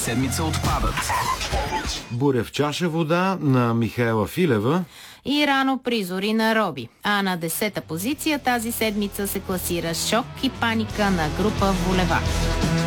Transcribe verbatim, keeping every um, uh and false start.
седмица отпадат. Буря в чаша вода на Михаела Филева. И рано призори на Роби. А на десета позиция тази седмица се класира Шок и паника на група Волева.